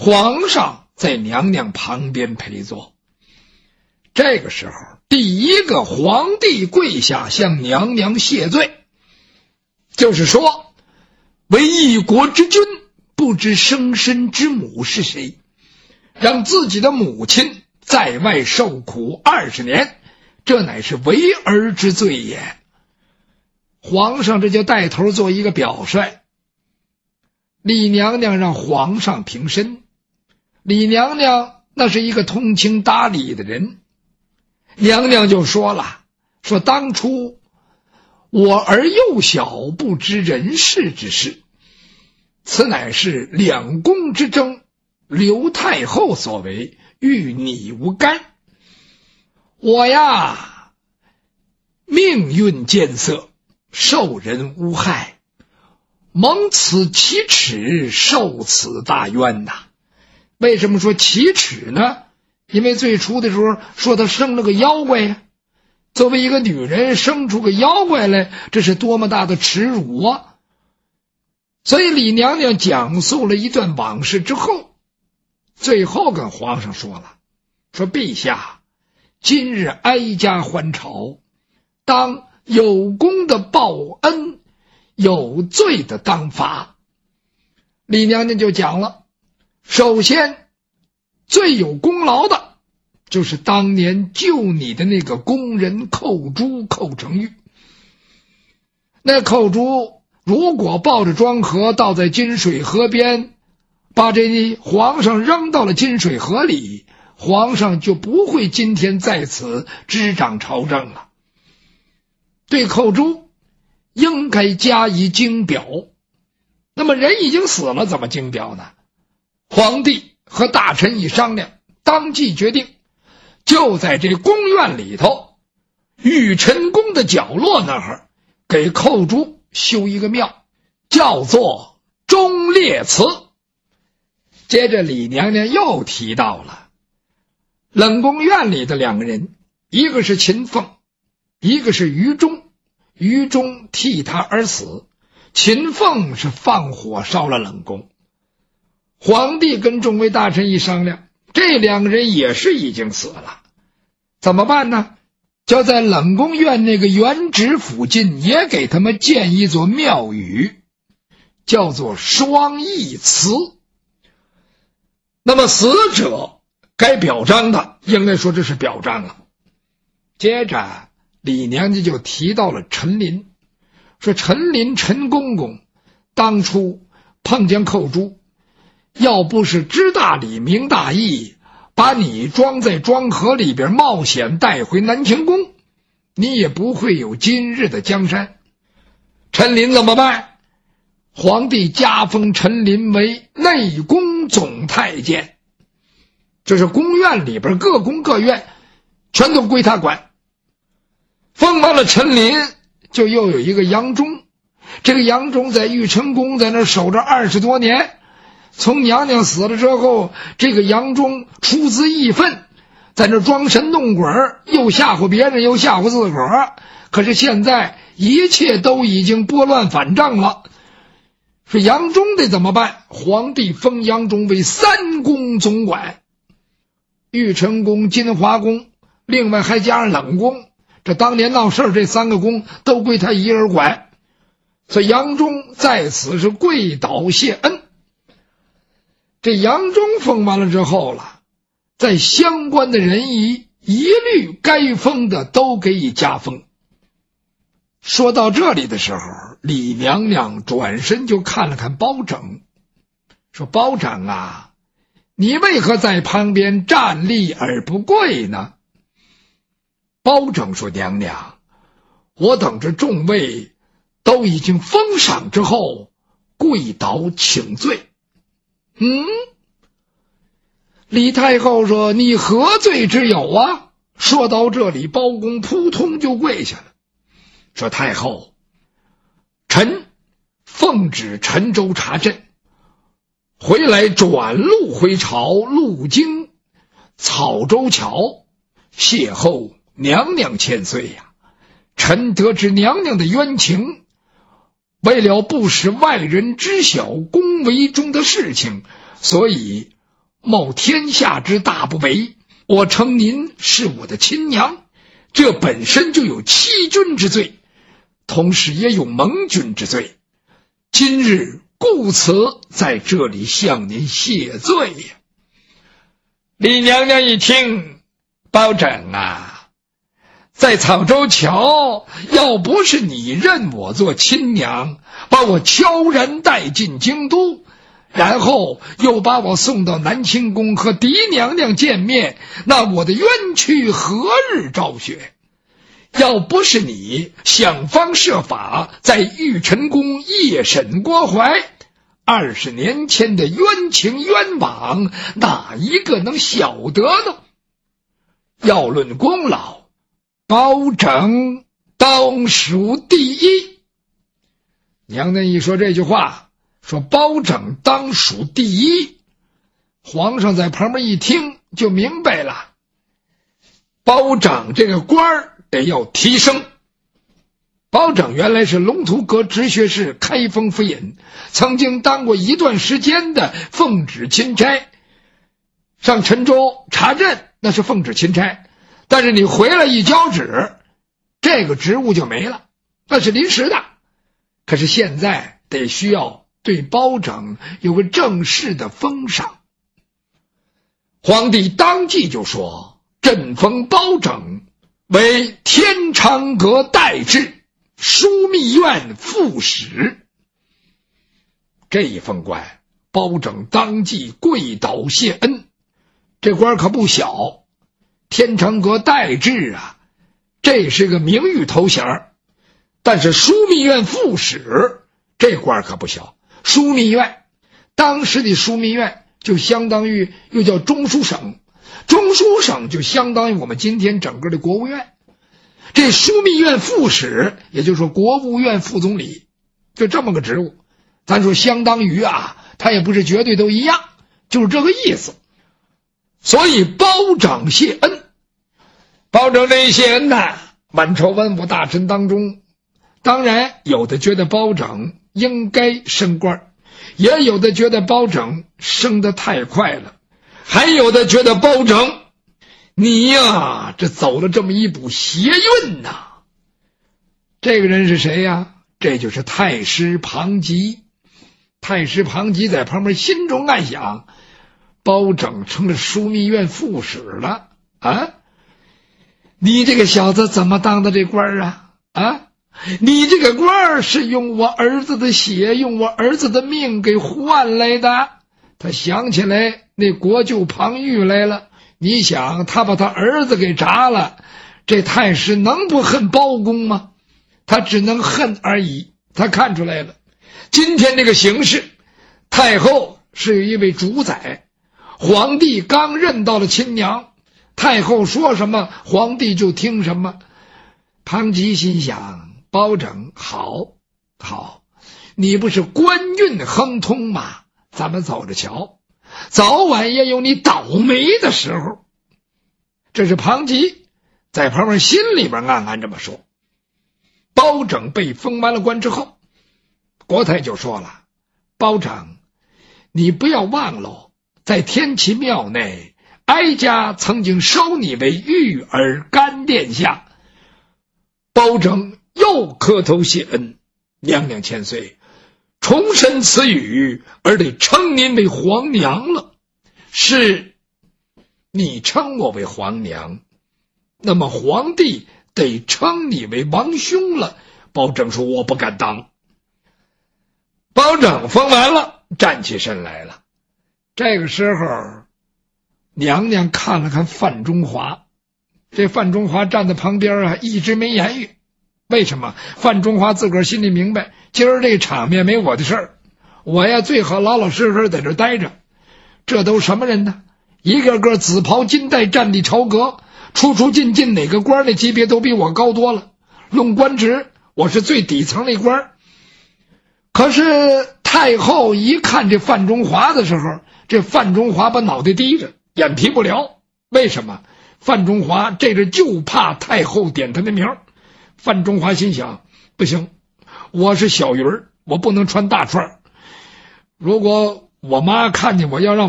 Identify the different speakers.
Speaker 1: 皇上在娘娘旁边陪坐。这个时候，第一个皇帝跪下向娘娘谢罪，就是说，为一国之君，不知生身之母是谁，让自己的母亲在外受苦20年，这乃是为儿之罪也。皇上这就带头做一个表率。李娘娘让皇上平身，李娘娘那是一个通情达理的人，娘娘就说了，说当初我儿幼小，不知人事之事，此乃是两宫之争，刘太后所为，与你无干。我呀，命运艰涩，受人诬害，蒙此启齿，受此大冤呐。为什么说启齿呢？因为最初的时候说她生了个妖怪呀，作为一个女人生出个妖怪来，这是多么大的耻辱啊！所以李娘娘讲述了一段往事之后，最后跟皇上说了，说陛下，今日哀家还朝，当有功的报恩，有罪的当罚。李娘娘就讲了，首先最有功劳的就是当年救你的那个工人寇珠寇成玉。那寇珠如果抱着庄河倒在金水河边，把这皇上扔到了金水河里，皇上就不会今天在此执掌朝政了。对寇珠应该加以敬表。那么人已经死了，怎么敬表呢？皇帝和大臣一商量，当即决定，就在这宫院里头，玉晨宫的角落那儿，给寇珠修一个庙，叫做忠烈祠。接着李娘娘又提到了冷宫院里的两个人，一个是秦凤，一个是于中。于中替他而死，秦凤是放火烧了冷宫。皇帝跟众位大臣一商量，这两个人也是已经死了，怎么办呢？就在冷宫院那个原址附近也给他们建一座庙宇，叫做双义祠。那么死者该表彰的，应该说这是表彰了。接着李娘娘就提到了陈琳，说陈琳陈公公当初碰见寇珠，要不是知大理明大义，把你装在庄河里边冒险带回南清宫，你也不会有今日的江山。陈琳怎么办？皇帝加封陈琳为内宫总太监，这是宫院里边各宫各院全都归他管。封完了陈琳，就又有一个杨忠，这个杨忠在玉晨宫在那守着20多年，从娘娘死了之后，这个杨忠出自义愤，在那装神弄鬼，又吓唬别人又吓唬自个儿。可是现在一切都已经拨乱反正了，说杨忠得怎么办？皇帝封杨忠为3宫总管，玉晨宫、金华宫，另外还加上冷宫，这当年闹事这3个宫都归他一人管。所以杨忠在此是跪倒谢恩。这杨忠封完了之后了，在相关的人一律该封的都给予加封。说到这里的时候，李娘娘转身就看了看包拯，说包拯啊，你为何在旁边站立而不跪呢？包拯说，娘娘，我等着众位都已经封赏之后，跪倒请罪。李太后说，你何罪之有啊？说到这里，包公扑通就跪下了，说太后，臣奉旨陈州查镇，回来转路回朝，路经草州桥，邂逅娘娘千岁呀。臣得知娘娘的冤情，为了不使外人知晓宫闱中的事情，所以冒天下之大不韪，我称您是我的亲娘，这本身就有欺君之罪，同时也有盟君之罪。今日故此在这里向您谢罪呀。”李娘娘一听，包拯啊，在草州桥，要不是你认我做亲娘，把我悄然带进京都，然后又把我送到南清宫和嫡娘娘见面，那我的冤屈何日昭雪？要不是你想方设法在玉宸宫夜审郭槐，20年前的冤情冤枉，哪一个能晓得呢？要论功劳，包拯当属第一。娘娘一说这句话，说包拯当属第一，皇上在旁边一听就明白了，包拯这个官儿得要提升。包拯原来是龙图阁直学士开封府尹，曾经当过一段时间的奉旨钦差，上陈州查镇那是奉旨钦差，但是你回来一交旨，这个职务就没了，那是临时的。可是现在得需要对包拯有个正式的封赏。皇帝当即就说：“朕封包拯为天长阁待制枢密院副使。”这一封官，包拯当即跪倒谢恩。这官可不小，天长阁待制啊，这是个名誉头衔。但是枢密院副使这官可不小，枢密院当时的枢密院就相当于又叫中书省，中书省就相当于我们今天整个的国务院。这枢密院副使，也就是说国务院副总理，就这么个职务。咱说相当于啊，他也不是绝对都一样，就是这个意思。所以包拯谢恩，包拯这一谢恩呢，满朝文武大臣当中，当然有的觉得包拯应该升官，也有的觉得包拯升得太快了，还有的觉得包拯你呀，这走了这么一步邪运呐。这个人是谁呀？这就是太师庞吉。太师庞吉在旁边心中暗想，包拯成了枢密院副使了啊！你这个小子怎么当的这官啊？你这个官是用我儿子的血，用我儿子的命给换来的。他想起来那国舅庞玉来了，你想他把他儿子给铡了，这太师能不恨包公吗？他只能恨而已。他看出来了，今天这个形势，太后是有一位主宰，皇帝刚认到了亲娘，太后说什么皇帝就听什么。庞吉心想，包拯好，你不是官运亨通吗？咱们走着瞧，早晚也有你倒霉的时候。这是庞吉在旁边心里边暗暗这么说。包拯被封完了官之后，国太就说了，包拯你不要忘了，在天齐庙内哀家曾经收你为玉儿干殿下。包拯又磕头谢恩，娘娘千岁，重申此语，而得称您为皇娘了。是，你称我为皇娘，那么皇帝得称你为王兄了。包拯说我不敢当。包拯封完了，站起身来了。这个时候，娘娘看了看范中华，这范中华站在旁边啊，一直没言语。为什么？范中华自个儿心里明白，今儿这场面没我的事儿，我呀最好老老实实在这待着。这都什么人呢？一个个紫袍金带，站地朝阁，出出进进，哪个官的级别都比我高多了。论官职，我是最底层那官。可是太后一看这范中华的时候，这范中华把脑袋低着，眼皮不聊。为什么？范中华这个就怕太后点他的名。范中华心想，不行，我是小鱼儿，我不能穿大串。如果我妈看见我要让